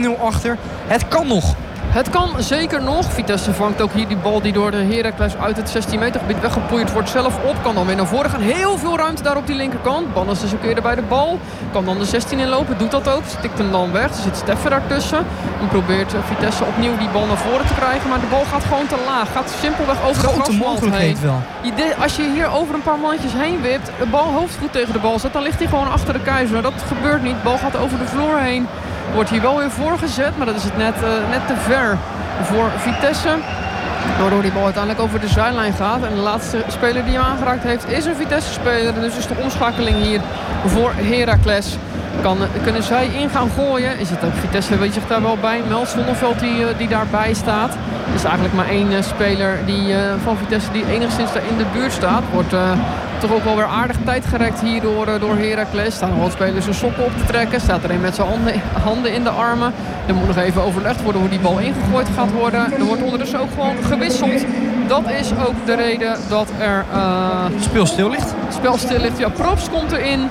1-0 achter. Het kan nog. Het kan zeker nog. Vitesse vangt ook hier die bal die door de Heracles uit het 16 meter gebied weggepoeid wordt zelf op. Kan dan weer naar voren gaan. Heel veel ruimte daar op die linkerkant. Bannes is een keer bij de bal. Kan dan de 16 inlopen. Doet dat ook. Stikt hem dan weg. Er zit Steffen daartussen. Dan probeert Vitesse opnieuw die bal naar voren te krijgen. Maar de bal gaat gewoon te laag. Gaat simpelweg over de grasmat mogelijkheid heen. wel. Als je hier over een paar mannetjes heen wipt. De bal hoofdgoed tegen de bal zet. Dan ligt hij gewoon achter de Keizer. Dat gebeurt niet. De bal gaat over de vloer heen. Wordt hier wel weer voorgezet. Maar dat is het net te ver voor Vitesse. Waardoor die bal uiteindelijk over de zijlijn gaat. En de laatste speler die hem aangeraakt heeft is een Vitesse-speler. Dus is de omschakeling hier voor Heracles. Kunnen zij in gaan gooien? Is het ook Vitesse, weet je zich daar wel bij? Mels Zonneveld die daarbij staat. Er is eigenlijk maar één speler van Vitesse die enigszins daar in de buurt staat. Wordt toch ook wel weer aardig tijd gerekt hier door Heracles. Staan nog wat spelers zijn sokken op te trekken. Staat er een met zijn handen in de armen. Er moet nog even overlegd worden hoe die bal ingegooid gaat worden. Er wordt ondertussen ook gewoon gewisseld. Dat is ook de reden dat er... spel stil ligt. Spel stil ligt. Ja, Props komt erin.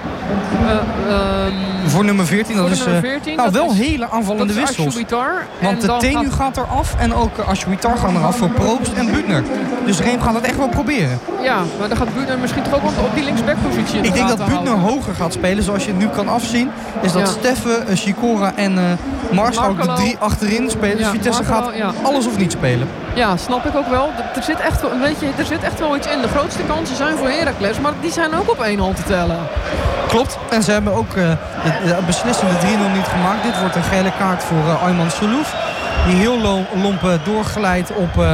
Voor nummer 14. Dat is wel hele aanvallende wissels. Want de Tenu gaat eraf. En ook Ashwitar gaan eraf voor Probst en Butner. Dus Reem gaat het echt wel proberen. Ja, maar dan gaat Butner misschien toch ook op die linksbackpositie. Ik denk dat Butner hoger gaat spelen. Zoals je het nu kan afzien. Is dat Steffen, Sikora en Marcelo de 3 achterin spelen. Dus Vitesse gaat alles of niet spelen. Ja, snap ik ook wel. Er zit echt wel iets in. De grootste kansen zijn voor Heracles. Maar die zijn ook op één hand te tellen. Klopt. En ze hebben ook de beslissende 3-0 niet gemaakt. Dit wordt een gele kaart voor Ayman Salouf. Die heel lomp doorglijdt op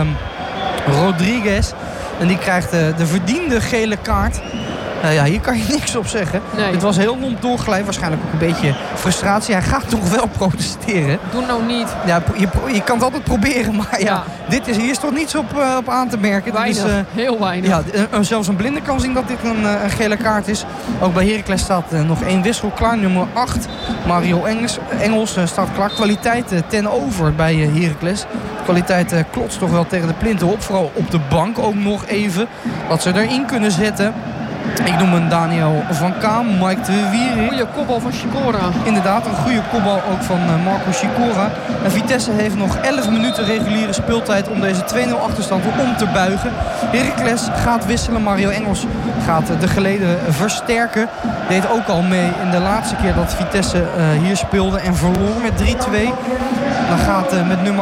Rodriguez. En die krijgt de verdiende gele kaart. Hier kan je niks op zeggen. Nee. Het was heel lomp doorgeleid. Waarschijnlijk ook een beetje frustratie. Hij gaat toch wel protesteren. Doe nou niet. Ja, je kan het altijd proberen. Maar hier is toch niets op aan te merken. Weinig. Heel weinig. Ja, zelfs een blinde kan zien dat dit een gele kaart is. Ook bij Heracles staat nog 1 wissel klaar. Nummer 8. Mario Engels staat klaar. Kwaliteit ten over bij Heracles. Kwaliteit klotst toch wel tegen de plinten op. Vooral op de bank ook nog even. Dat ze erin kunnen zetten. Ik noem hem Daniel van Kaam, Mike de Wierik. Goeie kopbal van Sikora. Inderdaad, een goede kopbal ook van Marco Sikora. En Vitesse heeft nog 11 minuten reguliere speeltijd om deze 2-0 achterstand om te buigen. Heracles gaat wisselen. Mario Engels gaat de geleden versterken. Deed ook al mee in de laatste keer dat Vitesse hier speelde en verloor met 3-2. Dan gaat met nummer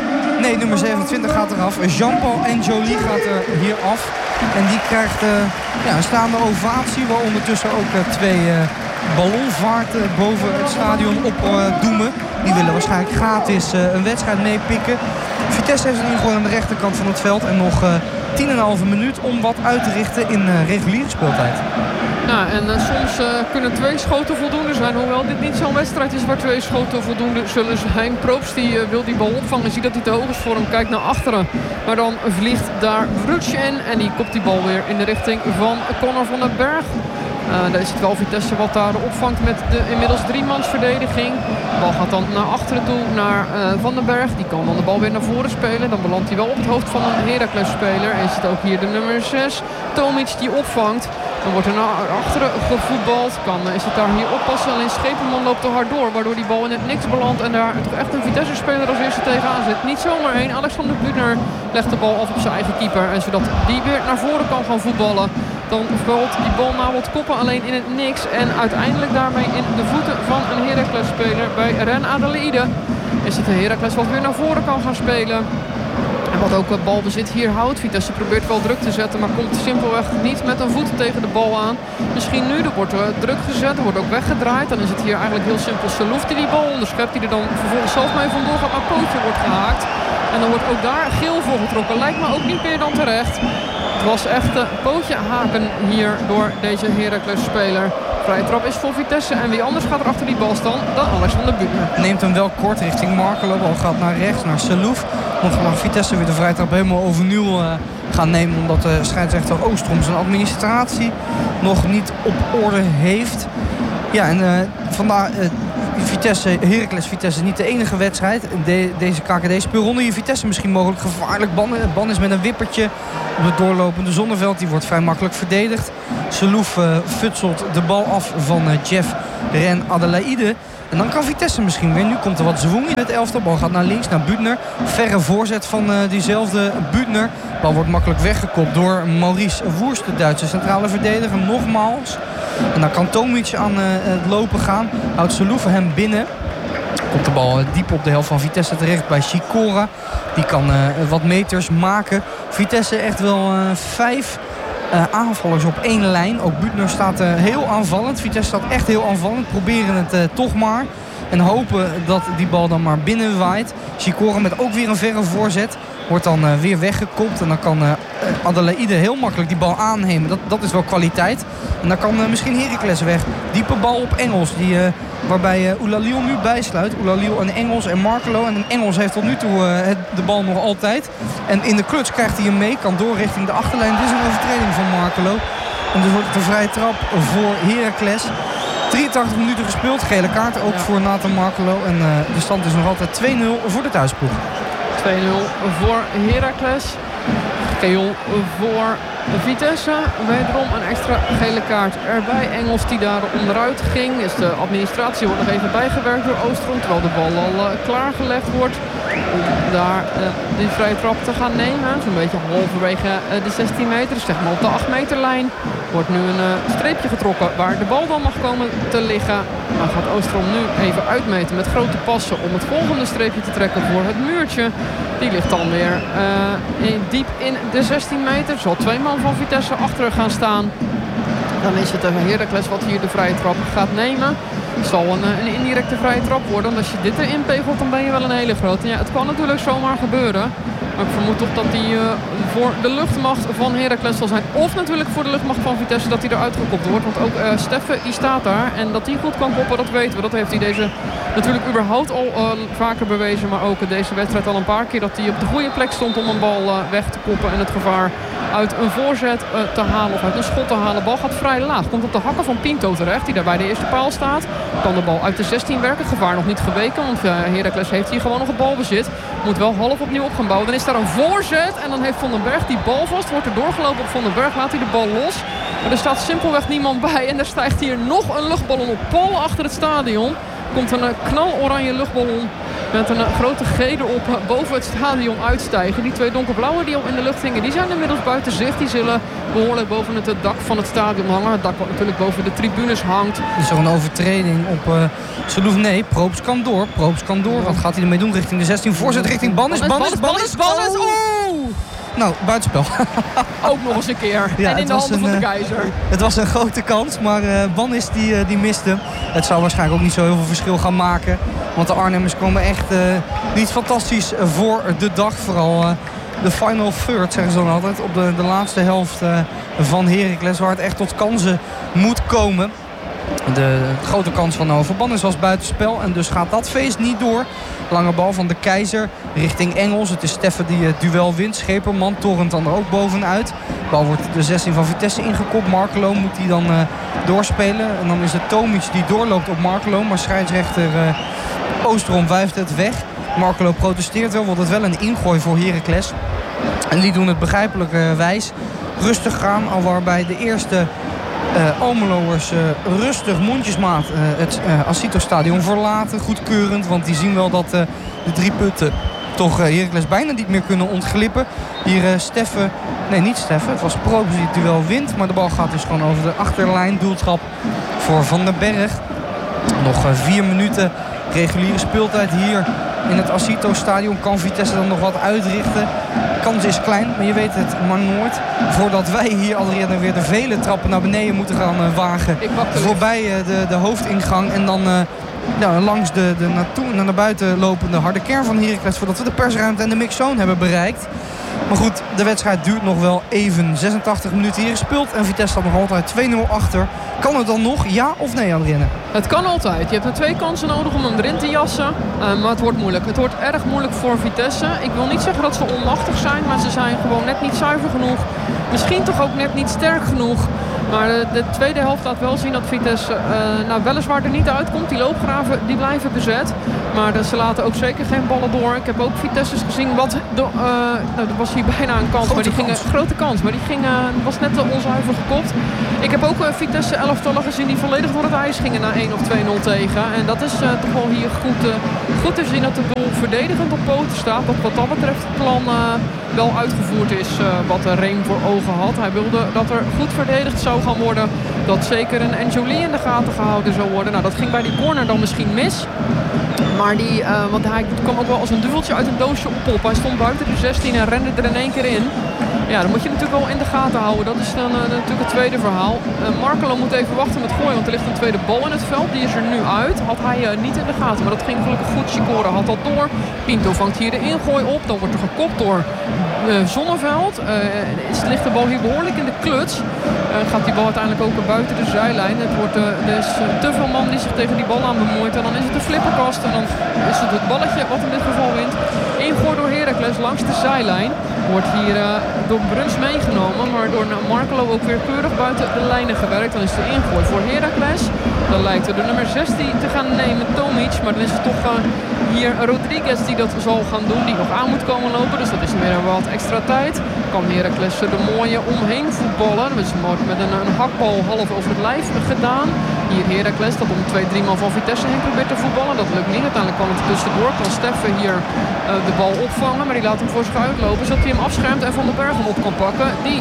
27 gaat eraf. Jean-Paul en Jolie gaat er hier af. En die krijgt een staande ovatie. Waar ondertussen ook 2 ballonvaarten boven het stadion opdoemen. Die willen waarschijnlijk gratis een wedstrijd meepikken. Vitesse heeft een ingooi aan de rechterkant van het veld. En nog 10,5 minuut om wat uit te richten in reguliere speeltijd. Nou, en soms kunnen 2 schoten voldoende zijn. Hoewel dit niet zo'n wedstrijd is waar 2 schoten voldoende zullen zijn. Probst die wil die bal opvangen. Ziet dat hij te hoog is voor hem. Kijkt naar achteren. Maar dan vliegt daar Vrutsch in. En die kopt die bal weer in de richting van Connor van den Berg. Daar is het wel Vitesse wat daar opvangt met de inmiddels 3-mans verdediging. De bal gaat dan naar achteren toe, naar Van den Berg. Die kan dan de bal weer naar voren spelen. Dan belandt hij wel op het hoofd van een Heracles-speler. En is het ook hier de nummer 6, Tomic, die opvangt. Dan wordt er naar achteren gevoetbald. Is het daar hier oppassen. Alleen Schepenman loopt te hard door. Waardoor die bal in het niks belandt. En daar toch echt een Vitesse-speler als eerste tegenaan zit. Niet zomaar één. Alexander Butner legt de bal af op zijn eigen keeper. En zodat die weer naar voren kan gaan voetballen. Dan valt die bal na wat koppen alleen in het niks. En uiteindelijk daarmee in de voeten van een Heracles-speler bij Ren Adelaide. Is het een Heracles wat weer naar voren kan gaan spelen. En wat ook het balbezit hier houdt. Vitesse probeert wel druk te zetten, maar komt simpelweg niet met een voet tegen de bal aan. Misschien nu, er wordt druk gezet, er wordt ook weggedraaid. Dan is het hier eigenlijk heel simpel Salouf die bal onderschept. Die er dan vervolgens zelf mee vandoor gaat, maar pootje wordt gehaakt. En dan wordt ook daar geel voor getrokken. Lijkt me ook niet meer dan terecht. Het was echt pootje haken hier door deze Heracles-speler. Vrije trap is voor Vitesse. En wie anders gaat er achter die bal staan dan Alexander Butner. Neemt hem wel kort richting Markelo. Bal gaat naar rechts, naar Salouf. Want mag Vitesse weer de vrije trap helemaal overnieuw gaan nemen. Omdat de scheidsrechter Oostrom zijn administratie nog niet op orde heeft. Ja, en vandaar Heracles Vitesse niet de enige wedstrijd. Deze KKD-speelronde. Hier Vitesse misschien mogelijk gevaarlijk. Ban is met een wippertje op het doorlopende Zonneveld. Die wordt vrij makkelijk verdedigd. Salouf futselt de bal af van Jeff Ren Adelaide. En dan kan Vitesse misschien weer. Nu komt er wat zwoeng in het elftal. Bal gaat naar links, naar Büttner. Verre voorzet van diezelfde Büttner. Bal wordt makkelijk weggekopt door Maurice Woerst, de Duitse centrale verdediger. Nogmaals. En dan kan Tomic aan het lopen gaan. Houdt Seloufe hem binnen. Komt de bal diep op de helft van Vitesse terecht bij Sikora. Die kan wat meters maken. Vitesse echt wel 5 aanvallers op 1 lijn. Ook Büttner staat heel aanvallend. Vitesse staat echt heel aanvallend. Proberen het toch maar. En hopen dat die bal dan maar binnen waait. Sikora met ook weer een verre voorzet. Wordt dan weer weggekopt. En dan kan Adelaide heel makkelijk die bal aannemen. Dat is wel kwaliteit. En dan kan misschien Heracles weg. Diepe bal op Engels. Waarbij Oulaliel nu bijsluit. Oulaliel en Engels en Markelo. En Engels heeft tot nu toe de bal nog altijd. En in de kluts krijgt hij hem mee. Kan door richting de achterlijn. Dit is een overtreding van Markelo. En dus wordt het een vrije trap voor Heracles. 83 minuten gespeeld. Gele kaart ook voor Nathan Markelo. En de stand is nog altijd 2-0 voor de thuisploeg. 2-0 voor Heracles. Geel voor Vitesse. Wederom een extra gele kaart erbij. Engels die daar onderuit ging. Dus de administratie wordt nog even bijgewerkt door Oostrom. Terwijl de bal al klaargelegd wordt. Om daar die vrije trap te gaan nemen. Zo'n beetje halverwege de 16 meter. Dus zeg maar op de 8 meterlijn. Wordt nu een streepje getrokken waar de bal dan mag komen te liggen. Dan gaat Oostrom nu even uitmeten met grote passen om het volgende streepje te trekken voor het muurtje. Die ligt dan weer diep in de 16 meter. Zal 2 man van Vitesse achter gaan staan. Dan is het Heracles wat hier de vrije trap gaat nemen. Het zal een indirecte vrije trap worden. Want als je dit erin pegelt, dan ben je wel een hele grote. En ja, het kan natuurlijk zomaar gebeuren. Maar ik vermoed toch dat die voor de luchtmacht van Heracles zal zijn. Of natuurlijk voor de luchtmacht van Vitesse dat hij eruit gekopt wordt. Want ook Steffen die staat daar. En dat hij goed kan koppen, dat weten we. Dat heeft hij deze natuurlijk überhaupt al vaker bewezen. Maar ook deze wedstrijd al een paar keer. Dat hij op de goede plek stond om een bal weg te koppen. En het gevaar uit een voorzet te halen of uit een schot te halen. De bal gaat vrij laag. Komt op de hakken van Pinto terecht. Die daar bij de eerste paal staat. Kan de bal uit de 16 werken. Gevaar nog niet geweken. Want Heracles heeft hier gewoon nog het balbezit. Moet wel half opnieuw op gaan bouwen. Dan is daar een voorzet. En dan heeft Van den Berg die bal vast. Wordt er doorgelopen op Van den Berg. Laat hij de bal los. Maar er staat simpelweg niemand bij. En er stijgt hier nog een luchtballon op. Pal achter het stadion. Komt een knaloranje luchtballon met een grote G erop boven het stadion uitstijgen. Die 2 donkerblauwe die al in de lucht hingen, die zijn inmiddels buiten zicht. Die zullen behoorlijk boven het dak van het stadion hangen. Het dak wat natuurlijk boven de tribunes hangt. Is er een overtreding op Seloufe? Nee, Probst kan door. Wat gaat hij ermee doen richting de 16? Voorzet richting Bannis. Nou, buitenspel. Ook nog eens een keer. Ja, en in de handen van de Keizer. Het was een grote kans, maar Bannis die miste. Het zou waarschijnlijk ook niet zo heel veel verschil gaan maken. Want de Arnhemmers komen echt niet fantastisch voor de dag. Vooral de final third, zeggen ze dan altijd. Op de laatste helft van Heracles, waar het echt tot kansen moet komen. De grote kans van Overbannis was buitenspel. En dus gaat dat feest niet door. Lange bal van de Keizer richting Engels. Het is Steffen die het duel wint. Scheperman torrent dan er ook bovenuit. De bal wordt de 16 van Vitesse ingekopt. Markelo moet die dan doorspelen. En dan is het Tomic die doorloopt op Markelo. Maar scheidsrechter Oostrom wuift het weg. Markelo protesteert wel. Wordt het wel een ingooi voor Heracles. En die doen het begrijpelijkerwijs rustig gaan. Al waarbij de eerste Almeloers rustig mondjesmaat het Asito-stadion verlaten. Goedkeurend, want die zien wel dat de 3 punten toch Heracles bijna niet meer kunnen ontglippen. Hier Steffen, nee niet Steffen, het was Probst die het duel wint. Maar de bal gaat dus gewoon over de achterlijn. Doeltrap voor Van den Berg. Nog 4 minuten reguliere speeltijd hier in het Asito-stadion. Kan Vitesse dan nog wat uitrichten? De kans is klein, maar je weet het maar nooit. Voordat wij hier alweer weer de vele trappen naar beneden moeten gaan wagen. Voorbij de hoofdingang en dan langs de naar buiten lopende harde kern van Heracles. Voordat we de persruimte en de mixzone hebben bereikt. Maar goed, de wedstrijd duurt nog wel even. 86 minuten hier gespeeld en Vitesse staat nog altijd 2-0 achter. Kan het dan nog? Ja of nee, Adrienne? Het kan altijd. Je hebt er 2 kansen nodig om hem erin te jassen. Maar het wordt moeilijk. Het wordt erg moeilijk voor Vitesse. Ik wil niet zeggen dat ze onmachtig zijn, maar ze zijn gewoon net niet zuiver genoeg. Misschien toch ook net niet sterk genoeg Maar de tweede helft laat wel zien dat Vitesse weliswaar er niet uitkomt. Die loopgraven die blijven bezet. Maar ze laten ook zeker geen ballen door. Ik heb ook Vitesse's gezien. Er was hier bijna een kans. Grote kans. Maar die was net onzuiver gekopt. Ik heb ook Vitesse elftallen gezien die volledig door het ijs gingen na 1 of 2-0 tegen. En dat is toch wel hier goed te zien dat de doel verdedigend op poten staat. Dat wat dat betreft het plan wel uitgevoerd is wat Reem voor ogen had. Hij wilde dat er goed verdedigd zou gaan worden. Dat zeker een Enjoli in de gaten gehouden zou worden. Nou, dat ging bij die corner dan misschien mis. Maar want hij kwam ook wel als een duveltje uit een doosje op. Hij stond buiten de 16 en rende er in één keer in. Ja, dan moet je natuurlijk wel in de gaten houden. Dat is dan natuurlijk het tweede verhaal. Markelo moet even wachten met gooien, want er ligt een tweede bal in het veld. Die is er nu uit. Had hij niet in de gaten, maar dat ging gelukkig goed. Chicora had dat door. Pinto vangt hier de ingooi op. Dan wordt er gekopt door Zonneveld. Ligt de bal hier behoorlijk in de kluts. Gaat die bal uiteindelijk ook buiten de zijlijn. Er is te veel man die zich tegen die bal aan bemoeit. En dan is het de flipperkast. En dan is het balletje wat in dit geval wint. Ingooi door Heracles langs de zijlijn. Wordt hier door Bruns meegenomen. Maar door Markelo ook weer keurig buiten de lijnen gewerkt. Dan is de ingooi voor Heracles. Dan lijkt er de nummer 16 te gaan nemen, Tomic. Maar dan is het toch hier Rodriguez die dat zal gaan doen. Die nog aan moet komen lopen. Dus dat is weer wat extra tijd. Kan Heracles er mooie omheen voetballen. Dus met een hakbal half over het lijf gedaan. Hier Heracles dat om 2-3 man van Vitesse heen probeert te voetballen. Dat lukt niet. Uiteindelijk kan het tussendoor. Kan Steffen hier de bal opvangen. Maar die laat hem voor zich uitlopen. Zodat hij hem afschermt en Van den Berg hem op kan pakken. Die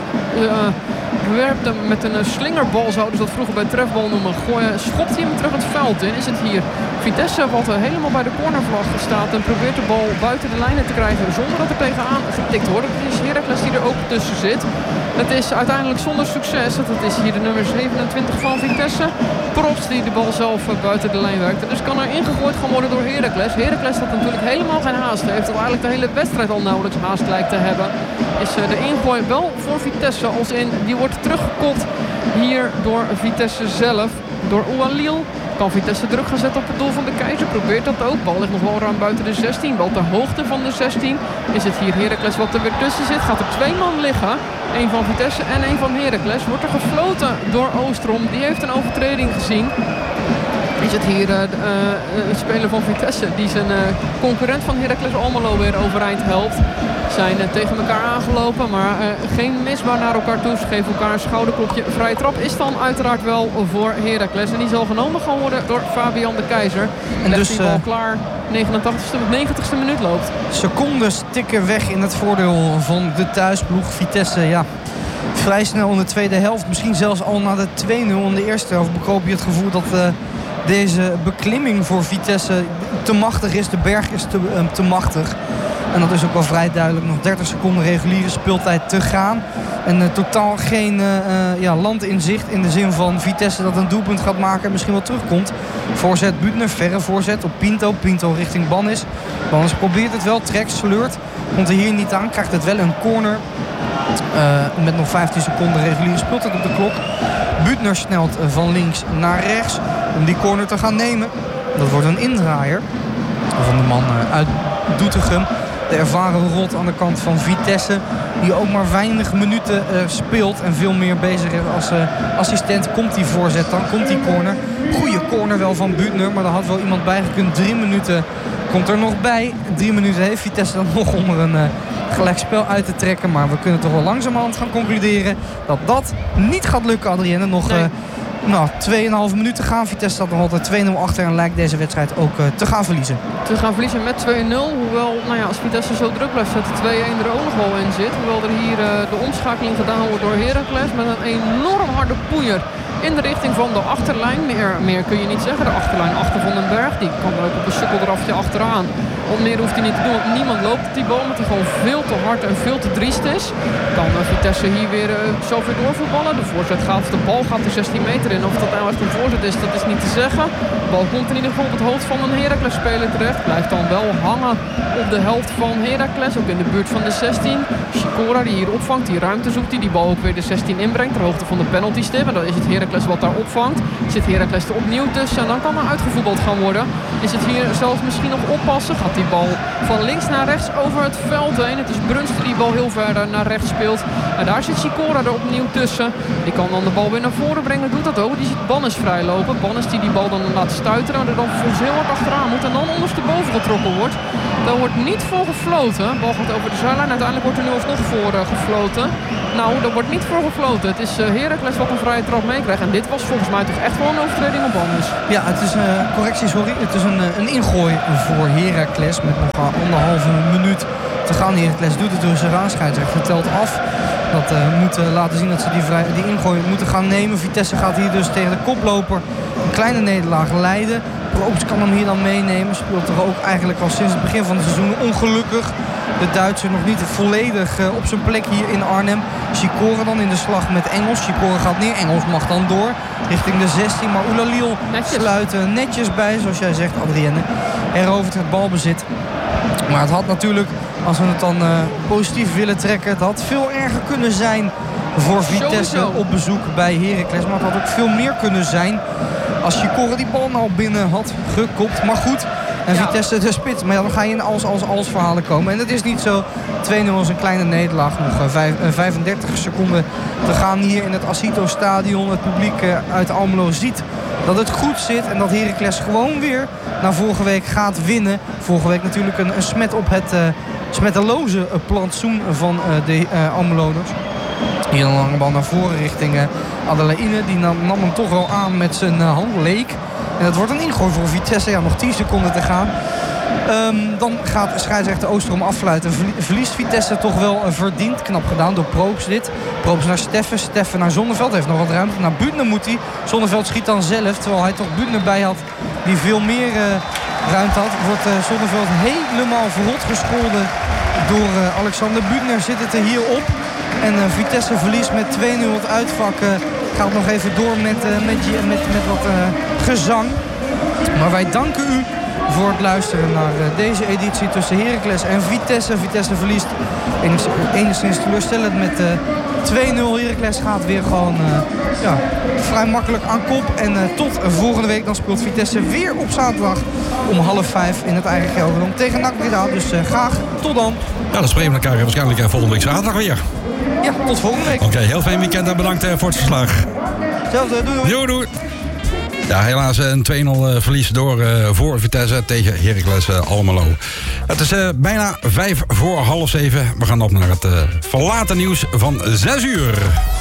werpt hem met een slingerbal, zouden ze dat vroeger bij trefbal noemen. Schopt hij hem terug het veld in. Is het hier Vitesse wat helemaal bij de cornervlag staat. En probeert de bal buiten de lijnen te krijgen. Zonder dat er tegenaan getikt wordt. Het is Heracles die er ook tussen zit. Het is uiteindelijk zonder succes. Het is hier de nummer 27 van Vitesse. Props die de bal zelf buiten de lijn werkt. Dus kan er ingegooid gaan worden door Heracles. Heracles dat natuurlijk helemaal geen haast heeft. Of eigenlijk de hele wedstrijd al nauwelijks haast lijkt te hebben. Is de ingooi wel voor Vitesse. Als in, die wordt teruggekopt hier door Vitesse zelf. Door Oualil. Kan Vitesse druk gaan zetten op het doel van de Keizer. Probeert dat ook. Bal ligt nog wel ruim buiten de 16. Bal ter hoogte van de 16. Is het hier Heracles wat er weer tussen zit. Gaat er 2 man liggen. 1 van Vitesse en 1 van Heracles. Wordt er gefloten door Oostrom. Die heeft een overtreding gezien. Is het hier een speler van Vitesse die zijn concurrent van Heracles Almelo weer overeind helpt. Zijn tegen elkaar aangelopen, maar geen misbaar naar elkaar toe. Ze geven elkaar een schouderklopje. Vrije trap is dan uiteraard wel voor Heracles. En die zal genomen gaan worden door Fabian de Keizer. En dus die bal klaar. 90ste minuut loopt. Secondes tikken weg in het voordeel van de thuisploeg. Vitesse, ja, vrij snel in de tweede helft. Misschien zelfs al na de 2-0 in de eerste helft. Bekroop je het gevoel dat deze beklimming voor Vitesse te machtig is. De berg is te machtig. En dat is ook wel vrij duidelijk. Nog 30 seconden reguliere speeltijd te gaan. En totaal geen land in zicht. In de zin van Vitesse dat een doelpunt gaat maken en misschien wel terugkomt. Voorzet Büttner, verre voorzet op Pinto. Pinto richting Bannis. Bannis probeert het wel, trekt, sleurt. Komt er hier niet aan, krijgt het wel een corner. Met nog 15 seconden reguliere speeltijd op de klok. Büttner snelt van links naar rechts om die corner te gaan nemen. Dat wordt een indraaier van de man uit Doetinchem. De ervaren Rot aan de kant van Vitesse. Die ook maar weinig minuten speelt. En veel meer bezig is als assistent. Komt die voorzet, dan komt die corner. Goede corner wel van Büttner. Maar daar had wel iemand bij gekund. 3 minuten komt er nog bij. 3 minuten heeft Vitesse dan nog om er een gelijkspel uit te trekken. Maar we kunnen toch wel langzamerhand gaan concluderen dat dat niet gaat lukken, Adrienne. Nog 2,5 minuten gaan. Vitesse staat nog altijd 2-0 achter en lijkt deze wedstrijd ook te gaan verliezen. Te gaan verliezen met 2-0. Hoewel, als Vitesse zo druk blijft zetten, 2-1 er ook nog wel in zit. Hoewel er hier de omschakeling gedaan wordt door Heracles met een enorm harde poeier in de richting van de achterlijn. Meer kun je niet zeggen. De achterlijn achter Van den Berg. Die kan er ook op een sukkeldrafje achteraan. Want meer hoeft hij niet te doen. Want niemand loopt op die bal. Omdat hij gewoon veel te hard en veel te driest is. Kan Vitesse hier weer zelf weer doorvoetballen. De voorzet gaat. De bal gaat de 16 meter in. Of dat nou echt een voorzet is, dat is niet te zeggen. De bal komt in ieder geval op het hoofd van een Heracles-speler terecht. Blijft dan wel hangen op de helft van Heracles. Ook in de buurt van de 16. Chicora die hier opvangt. Die ruimte zoekt. Die bal ook weer de 16 inbrengt. Ter hoogte van de penaltystip. En dan is het Heracles Heracles wat daar opvangt. Zit Heracles er opnieuw tussen en dan kan er uitgevoetbald gaan worden. Is het hier zelfs misschien nog oppassen? Gaat die bal van links naar rechts over het veld heen. Het is Brunster die bal heel ver naar rechts speelt. En daar zit Sikora er opnieuw tussen. Die kan dan de bal weer naar voren brengen. Doet dat ook. Die ziet Bannes vrijlopen. Bannes die bal dan laat stuiteren. En er dan vervolgens heel hard achteraan moet. En dan ondersteboven getrokken wordt. Daar wordt niet voor gefloten. De bal gaat over de zijlijn. Uiteindelijk wordt er nu alsnog voor gefloten. Nou, daar wordt niet voor gefloten. Het is Heracles wat een vrije trap meekrijgt. En dit was volgens mij toch echt wel een overtreding op Bannes. Ja, het is correctie, sorry. Het is een ingooi voor Heracles met nog 1,5 minuut te gaan. Heracles doet het dus aan. Scheidsrechter telt af. Dat moet laten zien dat ze die ingooi moeten gaan nemen. Vitesse gaat hier dus tegen de koploper een kleine nederlaag leiden. Probst kan hem hier dan meenemen. Speelt er ook eigenlijk al sinds het begin van het seizoen ongelukkig. De Duitser nog niet volledig op zijn plek hier in Arnhem. Sikora dan in de slag met Engels. Sikora gaat neer. Engels mag dan door richting de 16. Maar Oulalil sluit netjes bij, zoals jij zegt, Adrienne. Herovert het balbezit. Maar het had natuurlijk, als we het dan positief willen trekken, het had veel erger kunnen zijn voor Vitesse op bezoek bij Heracles. Maar het had ook veel meer kunnen zijn als Sikora die bal nou binnen had gekopt. Maar goed, en Vitesse de spits. Maar ja, dan ga je in als verhalen komen. En dat is niet zo. 2-0 is een kleine nederlaag. Nog 35 seconden te gaan hier in het Asito Stadion. Het publiek uit Almelo ziet dat het goed zit. En dat Heracles gewoon weer na vorige week gaat winnen. Vorige week natuurlijk een smet op het smetteloze plantsoen van de Almeloners. Hier een lange bal naar voren richting Adelaide. Die nam hem toch wel aan met zijn hand. Leek. En dat wordt een ingooi voor Vitesse. Ja, nog 10 seconden te gaan. Dan gaat scheidsrechter Oosterom affluiten. Verliest Vitesse toch wel verdiend. Knap gedaan door Probst dit. Probst naar Steffen. Steffen naar Zonneveld. Heeft nog wat ruimte. Naar Buutner moet hij. Zonneveld schiet dan zelf. Terwijl hij toch Buutner bij had. Die veel meer ruimte had. Wordt Zonneveld helemaal verrot gescholden door Alexander Buutner. Zit het er hier op. En Vitesse verliest met 2-0 het uitvak. Gaat nog even door met wat gezang. Maar wij danken u voor het luisteren naar deze editie tussen Heracles en Vitesse. Vitesse verliest enigszins teleurstellend met 2-0. Heracles gaat weer gewoon vrij makkelijk aan kop. En tot volgende week dan speelt Vitesse weer op zaterdag om 4:30 in het eigen Gelderland tegen NAC Breda. Dus graag tot dan. Ja, dan spreken we elkaar waarschijnlijk volgende week zaterdag weer. Ja, tot volgende week. Oké, heel fijn weekend en bedankt voor het verslag. Hetzelfde, doei. Doei. Ja, helaas een 2-0 verlies voor Vitesse tegen Heracles Almelo. Het is bijna 6:05. We gaan op naar het verlaten nieuws van 6:00.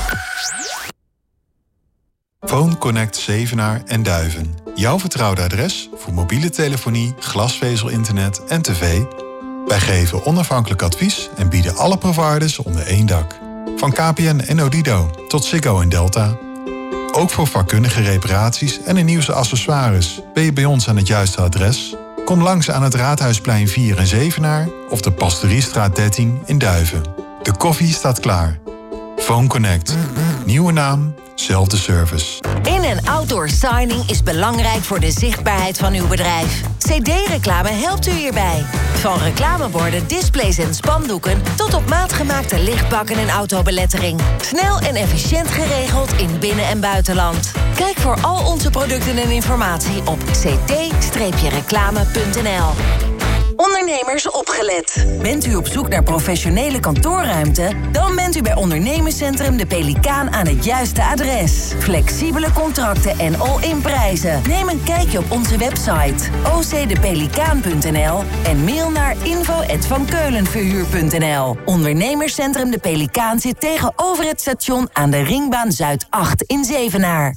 Phone Connect Zevenaar en Duiven. Jouw vertrouwde adres voor mobiele telefonie, glasvezel-internet en tv. Wij geven onafhankelijk advies en bieden alle providers onder één dak. Van KPN en Odido tot Ziggo en Delta. Ook voor vakkundige reparaties en een nieuwste accessoires ben je bij ons aan het juiste adres. Kom langs aan het Raadhuisplein 4 in Zevenaar of de Pastoriestraat 13 in Duiven. De koffie staat klaar. Phone Connect. Nieuwe naam, zelfde service. In- en outdoor signing is belangrijk voor de zichtbaarheid van uw bedrijf. CD-reclame helpt u hierbij. Van reclameborden, displays en spandoeken tot op maat gemaakte lichtbakken en autobelettering. Snel en efficiënt geregeld in binnen- en buitenland. Kijk voor al onze producten en informatie op cd-reclame.nl. Ondernemers opgelet. Bent u op zoek naar professionele kantoorruimte? Dan bent u bij Ondernemerscentrum De Pelikaan aan het juiste adres. Flexibele contracten en all-in prijzen. Neem een kijkje op onze website ocdepelikaan.nl en mail naar info@vankeulenverhuur.nl. Ondernemerscentrum De Pelikaan zit tegenover het station aan de Ringbaan Zuid 8 in Zevenaar.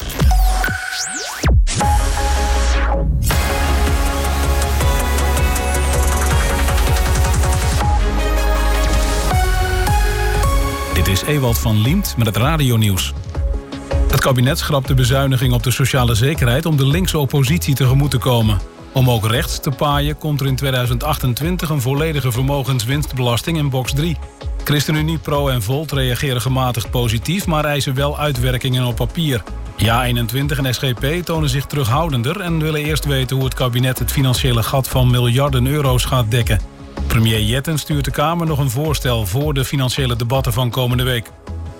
Dit is Ewald van Liemt met het radionieuws. Het kabinet schrapt de bezuiniging op de sociale zekerheid om de linkse oppositie tegemoet te komen. Om ook rechts te paaien komt er in 2028 een volledige vermogenswinstbelasting in box 3. ChristenUnie, Pro en Volt reageren gematigd positief, maar eisen wel uitwerkingen op papier. Ja21 en SGP tonen zich terughoudender en willen eerst weten hoe het kabinet het financiële gat van miljarden euro's gaat dekken. Premier Jetten stuurt de Kamer nog een voorstel voor de financiële debatten van komende week.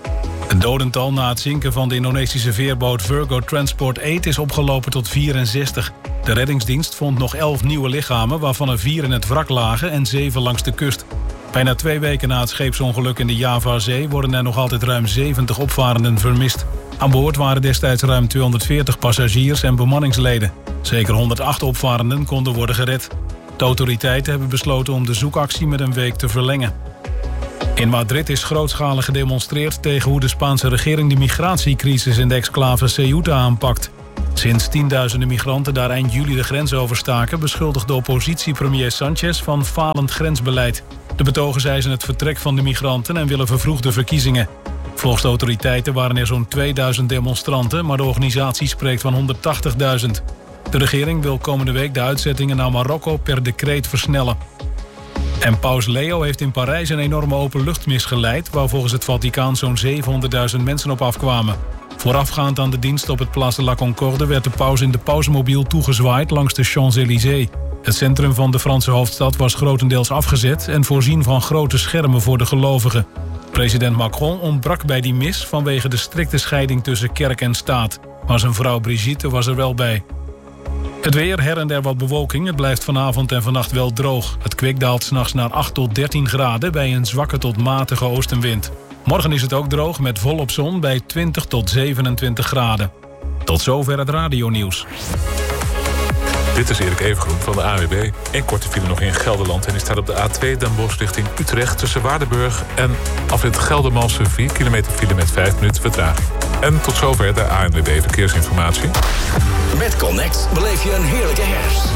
Het dodental na het zinken van de Indonesische veerboot Virgo Transport 8 is opgelopen tot 64. De reddingsdienst vond nog 11 nieuwe lichamen, waarvan er 4 in het wrak lagen en 7 langs de kust. Bijna 2 weken na het scheepsongeluk in de Javazee worden er nog altijd ruim 70 opvarenden vermist. Aan boord waren destijds ruim 240 passagiers en bemanningsleden. Zeker 108 opvarenden konden worden gered. De autoriteiten hebben besloten om de zoekactie met een week te verlengen. In Madrid is grootschalig gedemonstreerd tegen hoe de Spaanse regering de migratiecrisis in de exclave Ceuta aanpakt. Sinds tienduizenden migranten daar eind juli de grens overstaken, beschuldigt de oppositie premier Sanchez van falend grensbeleid. De betogers eisen het vertrek van de migranten en willen vervroegde verkiezingen. Volgens de autoriteiten waren er zo'n 2000 demonstranten, maar de organisatie spreekt van 180.000. De regering wil komende week de uitzettingen naar Marokko per decreet versnellen. En paus Leo heeft in Parijs een enorme openluchtmis geleid, waar volgens het Vaticaan zo'n 700.000 mensen op afkwamen. Voorafgaand aan de dienst op het Place de la Concorde werd de paus in de pausmobiel toegezwaaid langs de Champs-Élysées. Het centrum van de Franse hoofdstad was grotendeels afgezet en voorzien van grote schermen voor de gelovigen. President Macron ontbrak bij die mis vanwege de strikte scheiding tussen kerk en staat. Maar zijn vrouw Brigitte was er wel bij. Het weer, her en der wat bewolking. Het blijft vanavond en vannacht wel droog. Het kwik daalt 's nachts naar 8 tot 13 graden bij een zwakke tot matige oostenwind. Morgen is het ook droog met volop zon bij 20 tot 27 graden. Tot zover het radionieuws. Dit is Erik Evengroen van de AWB. Een korte file nog in Gelderland en die staat op de A2 Den Bosch richting Utrecht tussen Waardenburg en afrit Geldermalsen 4 kilometer file met 5 minuten vertraging. En tot zover de ANWB Verkeersinformatie. Met Connect beleef je een heerlijke herfst.